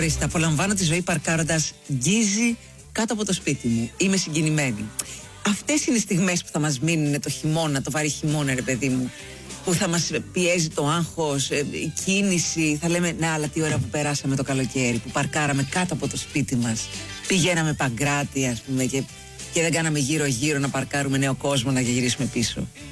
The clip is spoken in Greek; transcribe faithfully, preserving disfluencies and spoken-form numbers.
Ορίστε, απολαμβάνω τη ζωή παρκάροντας γκίζι κάτω από το σπίτι μου. Είμαι συγκινημένη. Αυτές είναι οι στιγμές που θα μας μείνουν το χειμώνα, το βαρύ χειμώνα, ρε παιδί μου. Που θα μας πιέζει το άγχος, η κίνηση. Θα λέμε, να, αλλά τι ώρα που περάσαμε το καλοκαίρι, που παρκάραμε κάτω από το σπίτι μας. Πηγαίναμε Παγκράτη, ας πούμε, και, και δεν κάναμε γύρω-γύρω να παρκάρουμε νέο κόσμο να γυρίσουμε πίσω.